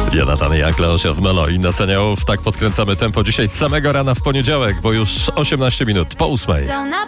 Jonathan Young, Leosia w Melo i na Seniorów. Tak podkręcamy tempo dzisiaj z samego rana w poniedziałek, bo już 18 minut po 8.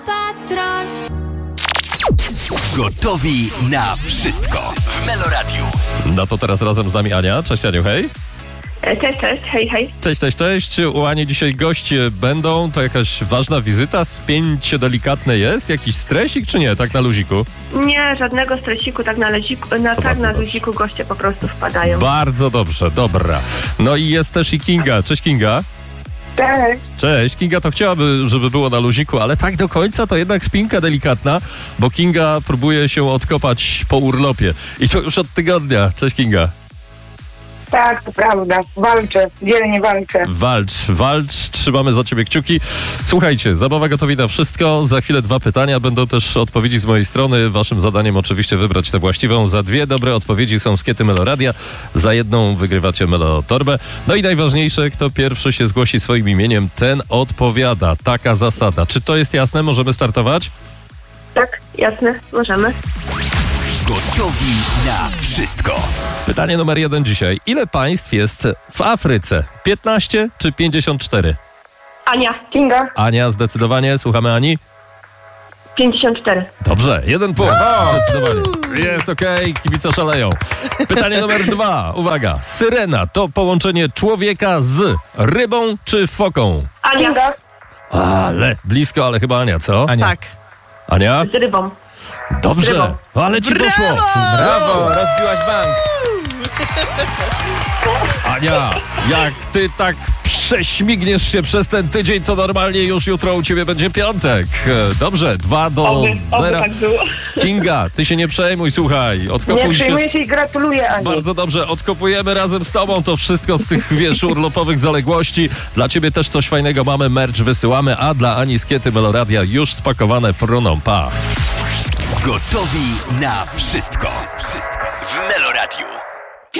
Gotowi na wszystko w Melo Radio. No to teraz razem z nami Ania. Cześć Aniu, hej. Cześć, hej. Cześć. U Ani dzisiaj goście będą. To jakaś ważna wizyta? Spięcie delikatne jest? Jakiś stresik czy nie? Tak na luziku? Nie, żadnego stresiku, tak na luziku goście po prostu wpadają. Bardzo dobrze, dobra. No i jest też i Kinga. Cześć Kinga. Cześć. Kinga to chciałaby, żeby było na luziku, ale tak do końca to jednak spinka delikatna, bo Kinga próbuje się odkopać po urlopie. I to już od tygodnia. Cześć Kinga. Tak, to prawda. Walczę, dzielnie walczę. Walcz, trzymamy za ciebie kciuki. Słuchajcie, zabawa gotowi na wszystko. Za chwilę 2 pytania, będą też odpowiedzi z mojej strony. Waszym zadaniem oczywiście wybrać tę właściwą. Za 2 dobre odpowiedzi są skiety Melo Radia. Za 1 wygrywacie Melo Torbę. No i najważniejsze, kto pierwszy się zgłosi swoim imieniem, ten odpowiada. Taka zasada. Czy to jest jasne? Możemy startować? Tak, jasne, możemy. Gotowi na wszystko. Pytanie numer 1 dzisiaj. Ile państw jest w Afryce? 15 czy 54? Ania, Kinga, Ania, zdecydowanie. Słuchamy Ani. 54. Dobrze, 1 punkt. Zdecydowanie. Jest okej, kibice szaleją. Pytanie numer 2. Uwaga. Syrena to połączenie człowieka z rybą czy foką? Ania, Kinga, Ale blisko, ale chyba Ania, co? Ania. Tak. Ania? z rybą. Dobrze, Rybą. ale ci poszło. Brawo, rozbiłaś bank. Ania, jak ty tak prześmigniesz się przez ten tydzień, to normalnie już jutro u ciebie będzie piątek. Dobrze, 2-0. Oby tak było. Kinga, ty się nie przejmuj, słuchaj. nie Odkopuj się. przejmuję się i gratuluję, Ani. Bardzo dobrze, odkopujemy razem z tobą to wszystko z tych, wiesz, urlopowych zaległości. Dla ciebie też coś fajnego mamy, merch wysyłamy, a dla Ani skiety Melo Radia już spakowane fruną. Pa! Gotowi na wszystko w Melo Radio.